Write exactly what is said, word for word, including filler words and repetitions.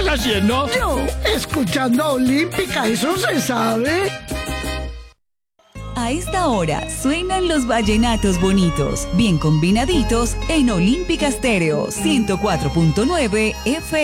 haciendo? Yo, escuchando a Olímpica, eso se sabe. A esta hora suenan los vallenatos bonitos, bien combinaditos en Olímpica Estéreo ciento cuatro punto nueve F M.